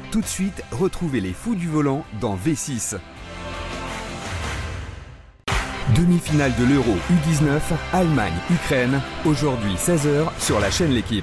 Tout de suite, retrouvez les fous du volant dans V6. Demi-finale de l'Euro U19, Allemagne-Ukraine, aujourd'hui 16h sur la chaîne L'Équipe.